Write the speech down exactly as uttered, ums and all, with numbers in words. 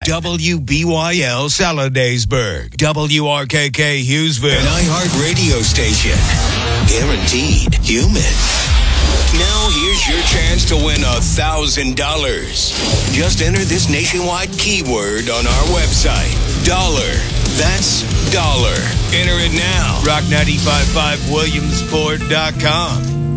W B Y L Saladaysburg, W R K K Hughesville, an iHeart radio station. Guaranteed human. Now here's your chance to win a thousand dollars. Just enter this nationwide keyword on our website. Dollar. That's dollar. Enter it now. rock nine five five williamsport dot com.